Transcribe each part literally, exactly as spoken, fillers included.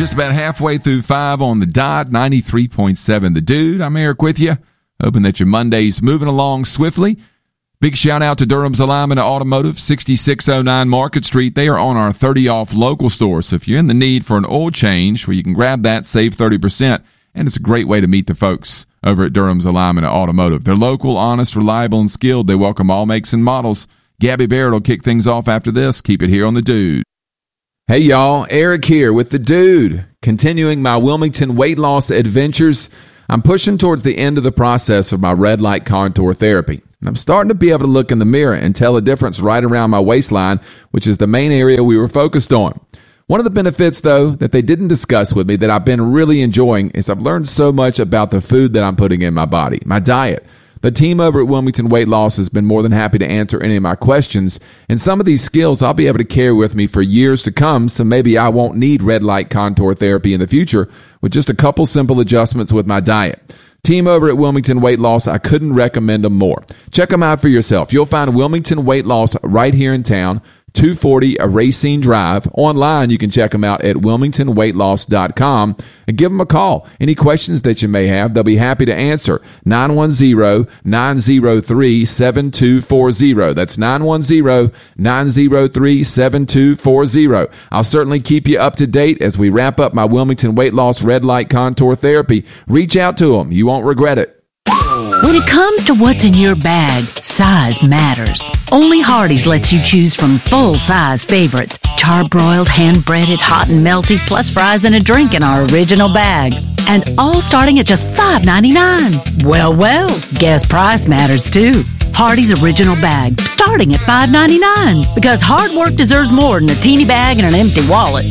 Just about halfway through five on the dot, ninety-three point seven The Dude. I'm Eric with you, hoping that your Monday's moving along swiftly. Big shout out to Durham's Alignment Automotive, sixty-six oh nine Market Street. They are on our thirty off local store. So if you're in the need for an oil change, where you can grab that, save thirty percent. And it's a great way to meet the folks over at Durham's Alignment Automotive. They're local, honest, reliable, and skilled. They welcome all makes and models. Gabby Barrett will kick things off after this. Keep it here on The Dude. Hey, y'all. Eric here with The Dude. Continuing my Wilmington weight loss adventures, I'm pushing towards the end of the process of my red light contour therapy. And I'm starting to be able to look in the mirror and tell a difference right around my waistline, which is the main area we were focused on. One of the benefits, though, that they didn't discuss with me that I've been really enjoying is I've learned so much about the food that I'm putting in my body, my diet. The team over at Wilmington Weight Loss has been more than happy to answer any of my questions, and some of these skills I'll be able to carry with me for years to come, so maybe I won't need red light contour therapy in the future with just a couple simple adjustments with my diet. Team over at Wilmington Weight Loss, I couldn't recommend them more. Check them out for yourself. You'll find Wilmington Weight Loss right here in town, two forty Racine Drive. Online, you can check them out at wilmington weight loss dot com and give them a call. Any questions that you may have, they'll be happy to answer. nine one zero, nine zero three, seven two four zero. That's nine one zero, nine zero three, seven two four zero. I'll certainly keep you up to date as we wrap up my Wilmington Weight Loss Red Light Contour Therapy. Reach out to them. You won't regret it. When it comes to what's in your bag, size matters. Only Hardee's lets you choose from full-size favorites, charbroiled, hand-breaded, hot and melty, plus fries and a drink in our original bag. And all starting at just five ninety-nine. Well, well, guess price matters too. Hardee's original bag, starting at five ninety-nine. Because hard work deserves more than a teeny bag and an empty wallet.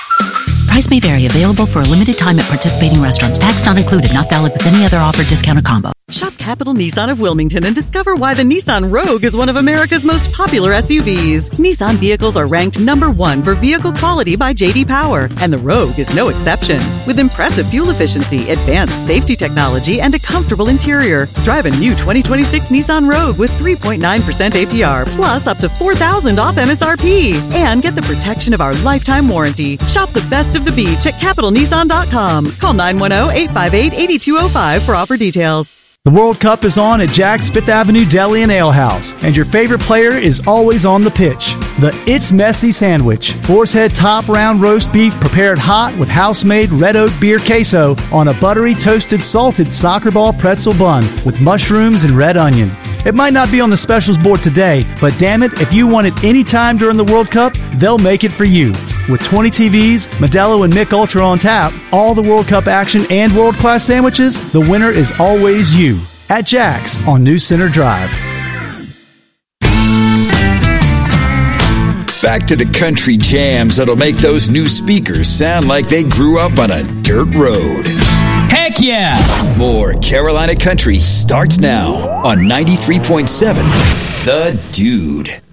Price may vary. Available for a limited time at participating restaurants. Tax not included. Not valid with any other offer, discount, or combo. Shop Capital Nissan of Wilmington and discover why the Nissan Rogue is one of America's most popular S U Vs. Nissan vehicles are ranked number one for vehicle quality by J D Power, and the Rogue is no exception. With impressive fuel efficiency, advanced safety technology, and a comfortable interior, drive a new twenty twenty-six Nissan Rogue with three point nine percent A P R, plus up to four thousand dollars off M S R P, and get the protection of our lifetime warranty. Shop the best of the beach at capital nissan dot com. Call nine one zero, eight five eight, eight two zero five for offer details. The World Cup is on at Jack's Fifth Avenue Deli and Ale House, and your favorite player is always on the pitch. The It's Messy Sandwich. Boar's Head top round roast beef prepared hot with house-made red oak beer queso on a buttery toasted salted soccer ball pretzel bun with mushrooms and red onion. It might not be on the specials board today, but damn it, if you want it anytime during the World Cup, they'll make it for you. With twenty T Vs, Modelo and Mick Ultra on tap, all the World Cup action and world-class sandwiches, the winner is always you. At Jack's on New Center Drive. Back to the country jams that'll make those new speakers sound like they grew up on a dirt road. Heck yeah! More Carolina Country starts now on ninety-three point seven The Dude.